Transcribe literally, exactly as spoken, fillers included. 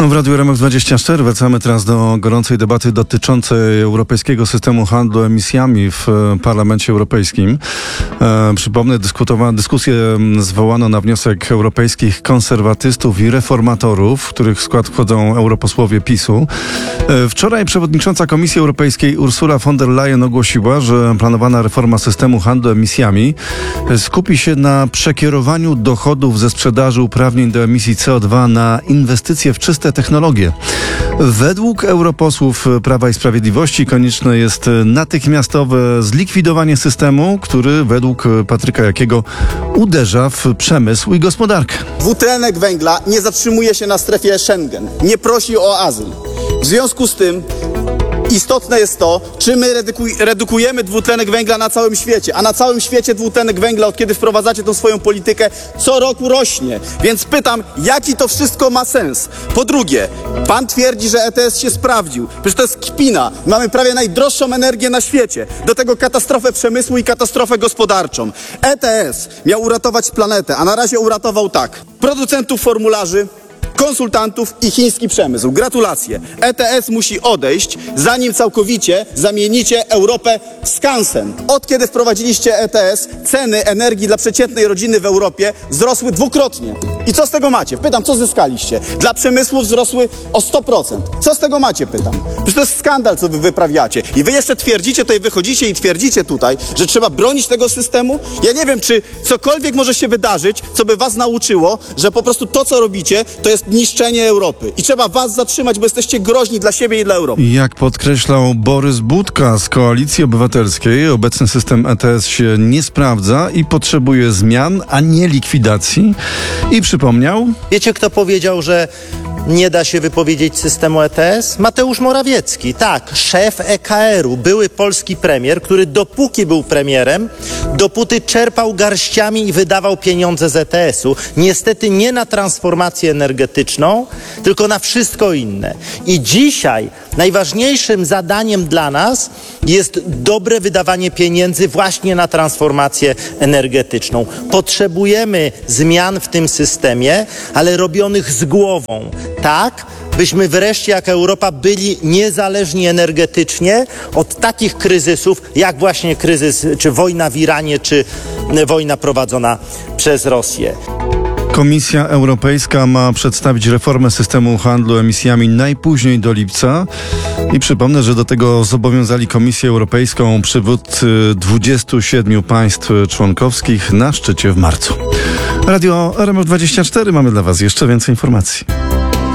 W Radiu R M F dwadzieścia cztery wracamy teraz do gorącej debaty dotyczącej europejskiego systemu handlu emisjami w Parlamencie Europejskim. E, przypomnę, dyskutowa- dyskusję zwołano na wniosek europejskich konserwatystów i reformatorów, w których skład wchodzą europosłowie PiSu. E, wczoraj przewodnicząca Komisji Europejskiej Ursula von der Leyen ogłosiła, że planowana reforma systemu handlu emisjami skupi się na przekierowaniu dochodów ze sprzedaży uprawnień do emisji C O dwa na inwestycje w czyste technologie. Według europosłów Prawa i Sprawiedliwości konieczne jest natychmiastowe zlikwidowanie systemu, który według Patryka Jakiego uderza w przemysł i gospodarkę. Dwutlenek węgla nie zatrzymuje się na strefie Schengen, nie prosi o azyl. W związku z tym istotne jest to, czy my redukuj, redukujemy dwutlenek węgla na całym świecie, a na całym świecie dwutlenek węgla, od kiedy wprowadzacie tą swoją politykę, co roku rośnie. Więc pytam, jaki to wszystko ma sens? Po drugie, pan twierdzi, że E T S się sprawdził. Przecież to jest kpina. Mamy prawie najdroższą energię na świecie. Do tego katastrofę przemysłu i katastrofę gospodarczą. E T S miał uratować planetę, a na razie uratował tak. Producentów formularzy, konsultantów i chiński przemysł. Gratulacje. E T S musi odejść, zanim całkowicie zamienicie Europę w skansen. Od kiedy wprowadziliście E T S, ceny energii dla przeciętnej rodziny w Europie wzrosły dwukrotnie. I co z tego macie? Pytam, co zyskaliście? Dla przemysłu wzrosły o sto procent. Co z tego macie? Pytam. Przecież to jest skandal, co wy wyprawiacie. I wy jeszcze twierdzicie, tutaj wychodzicie i twierdzicie tutaj, że trzeba bronić tego systemu? Ja nie wiem, czy cokolwiek może się wydarzyć, co by was nauczyło, że po prostu to, co robicie, to jest niszczenie Europy. I trzeba was zatrzymać, bo jesteście groźni dla siebie i dla Europy. Jak podkreślał Borys Budka z Koalicji Obywatelskiej, obecny system E T S się nie sprawdza i potrzebuje zmian, a nie likwidacji. I przypomniał... Wiecie, kto powiedział, że nie da się wypowiedzieć systemu E T S? Mateusz Morawiecki, tak, szef E K R-u, były polski premier, który dopóki był premierem, dopóty czerpał garściami i wydawał pieniądze z E T S-u. Niestety nie na transformację energetyczną, tylko na wszystko inne. I dzisiaj najważniejszym zadaniem dla nas jest dobre wydawanie pieniędzy właśnie na transformację energetyczną. Potrzebujemy zmian w tym systemie, ale robionych z głową. Tak, byśmy wreszcie jak Europa byli niezależni energetycznie od takich kryzysów, jak właśnie kryzys, czy wojna w Iranie, czy wojna prowadzona przez Rosję. Komisja Europejska ma przedstawić reformę systemu handlu emisjami najpóźniej do lipca. I przypomnę, że do tego zobowiązali Komisję Europejską przywódcy dwudziestu siedmiu państw członkowskich na szczycie w marcu. Radio R M F dwadzieścia cztery, mamy dla was jeszcze więcej informacji.